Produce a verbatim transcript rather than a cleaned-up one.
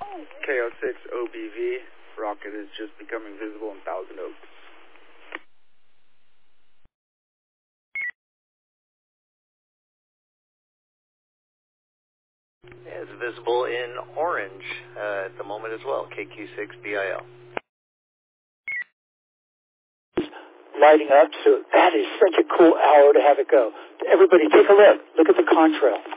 K O six O B V, rocket is just becoming visible in Thousand Oaks. It's visible in orange uh, at the moment as well, K Q six B I L. Lighting up, so that is such a cool hour to have it go. Everybody take a look. Look at the contrail.